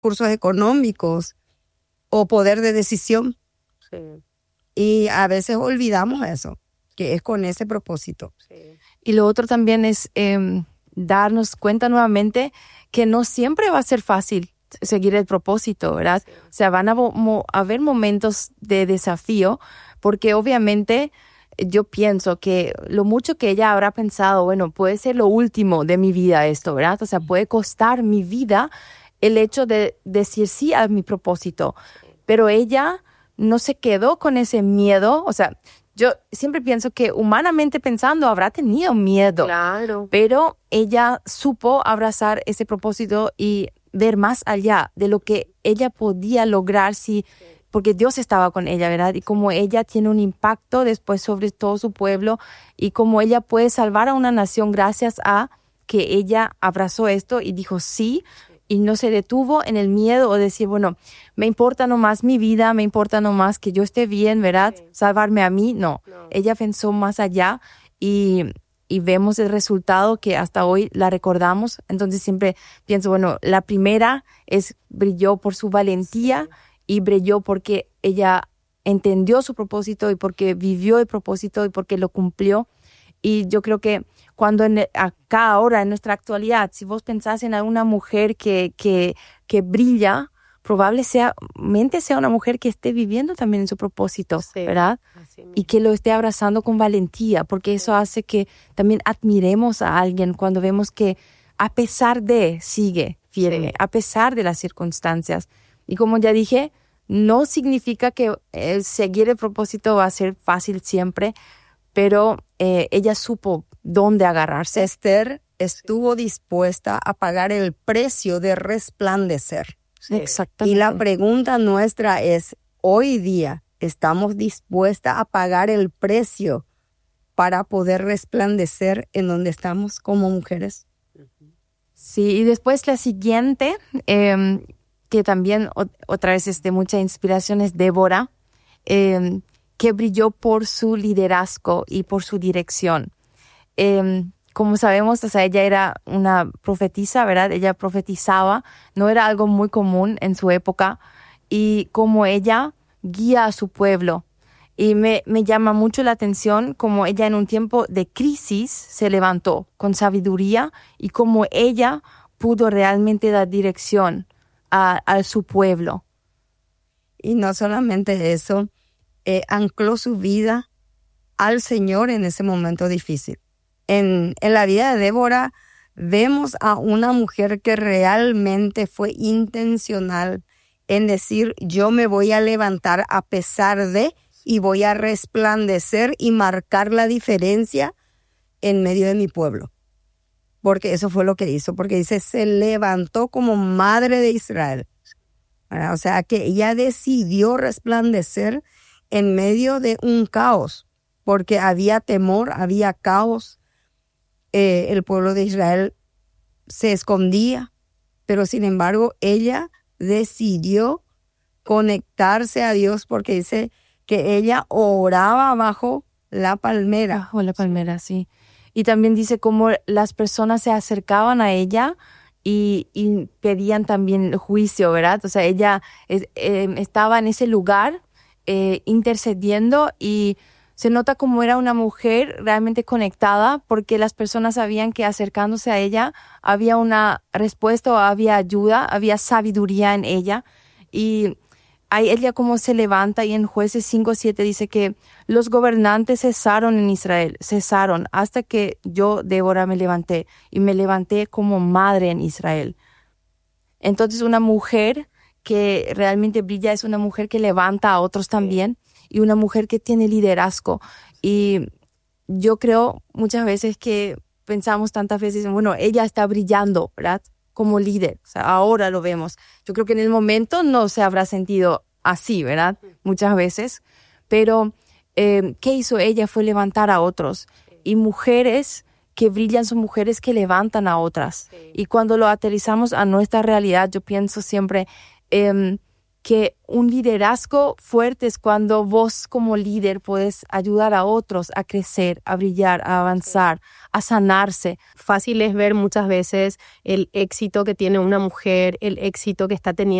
recursos económicos o poder de decisión. Sí. Y a veces olvidamos eso, que es con ese propósito. Sí. Y lo otro también es darnos cuenta nuevamente que no siempre va a ser fácil seguir el propósito, ¿verdad? Sí. O sea, van a haber momentos de desafío, porque obviamente yo pienso que lo mucho que ella habrá pensado, bueno, puede ser lo último de mi vida esto, ¿verdad? O sea, puede costar mi vida el hecho de decir sí a mi propósito. Pero ella no se quedó con ese miedo. O sea, yo siempre pienso que humanamente pensando habrá tenido miedo. Claro. Pero ella supo abrazar ese propósito y ver más allá de lo que ella podía lograr porque Dios estaba con ella, ¿verdad? Y como ella tiene un impacto después sobre todo su pueblo y como ella puede salvar a una nación gracias a que ella abrazó esto y dijo sí y no se detuvo en el miedo o decir, bueno, me importa nomás mi vida, me importa nomás que yo esté bien, ¿verdad? Sí. Salvarme a mí, no. Ella pensó más allá y vemos el resultado que hasta hoy la recordamos. Entonces siempre pienso, bueno, la primera brilló por su valentía y brilló porque ella entendió su propósito y porque vivió el propósito y porque lo cumplió. Y yo creo que cuando acá ahora, en nuestra actualidad, si vos pensás en alguna mujer que brilla, probablemente sea una mujer que esté viviendo también en su propósito, Sí, ¿verdad? así mismo. Y que lo esté abrazando con valentía, porque eso hace que también admiremos a alguien cuando vemos que a pesar de sigue firme, Sí. a pesar de las circunstancias. Y como ya dije, no significa que seguir el propósito va a ser fácil siempre, pero ella supo dónde agarrarse. Esther estuvo dispuesta a pagar el precio de resplandecer. Sí. Exactamente. Y la pregunta nuestra es, hoy día, ¿estamos dispuestas a pagar el precio para poder resplandecer en donde estamos como mujeres? Sí, y después la siguiente, que también otra vez es de mucha inspiración, es Débora, que brilló por su liderazgo y por su dirección. Como sabemos, o sea, ella era una profetisa, ¿verdad? Ella profetizaba, no era algo muy común en su época, y como ella guía a su pueblo. Y me llama mucho la atención como ella en un tiempo de crisis se levantó con sabiduría y como ella pudo realmente dar dirección a su pueblo. Y no solamente eso, ancló su vida al Señor en ese momento difícil. En la vida de Débora vemos a una mujer que realmente fue intencional en decir, yo me voy a levantar a pesar de, y voy a resplandecer y marcar la diferencia en medio de mi pueblo. Porque eso fue lo que hizo, porque dice, se levantó como madre de Israel. O sea, que ella decidió resplandecer en medio de un caos, porque había temor, había caos. El pueblo de Israel se escondía, pero sin embargo ella decidió conectarse a Dios porque dice que ella oraba bajo la palmera. Bajo la palmera, sí. Y también dice cómo las personas se acercaban a ella y pedían también juicio, ¿verdad? O sea, ella estaba en ese lugar intercediendo y se nota como era una mujer realmente conectada porque las personas sabían que acercándose a ella había una respuesta o había ayuda, había sabiduría en ella. Y ahí ella como se levanta y en Jueces 5:7 dice que los gobernantes cesaron en Israel, cesaron hasta que yo, Débora, me levanté y me levanté como madre en Israel. Entonces una mujer que realmente brilla es una mujer que levanta a otros también y una mujer que tiene liderazgo. Y yo creo muchas veces que pensamos tantas veces, bueno, ella está brillando, ¿verdad? Como líder, o sea, ahora lo vemos. Yo creo que en el momento no se habrá sentido así, ¿verdad? Muchas veces. Pero, ¿qué hizo ella? Fue levantar a otros. Y mujeres que brillan son mujeres que levantan a otras. Y cuando lo aterrizamos a nuestra realidad, yo pienso siempre, que un liderazgo fuerte es cuando vos como líder puedes ayudar a otros a crecer, a brillar, a avanzar, a sanarse. Fácil es ver muchas veces el éxito que tiene una mujer, el éxito que está teniendo